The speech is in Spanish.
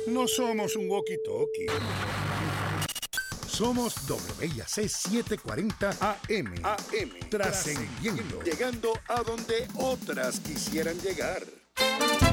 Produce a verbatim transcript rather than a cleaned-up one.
No somos un walkie-talkie. Somos W I A C setecientos cuarenta A M. A M. Trascendiendo. Llegando a donde otras quisieran llegar.